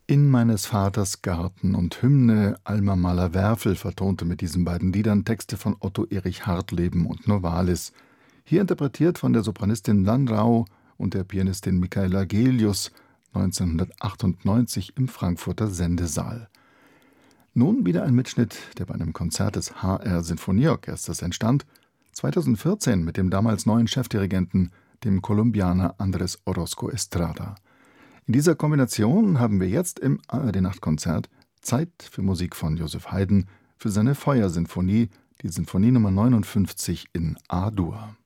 In meines Vaters Garten und Hymne Alma Mahler-Werfel vertonte mit diesen beiden Liedern Texte von Otto Erich Hartleben und Novalis. Hier interpretiert von der Sopranistin Landau und der Pianistin Michaela Gelius 1998 im Frankfurter Sendesaal. Nun wieder ein Mitschnitt, der bei einem Konzert des HR Sinfonieorchesters entstand, 2014 mit dem damals neuen Chefdirigenten, dem Kolumbianer Andrés Orozco Estrada. In dieser Kombination haben wir jetzt im ARD-Nachtkonzert Zeit für Musik von Joseph Haydn für seine Feuersinfonie, die Sinfonie Nummer 59 in A-Dur.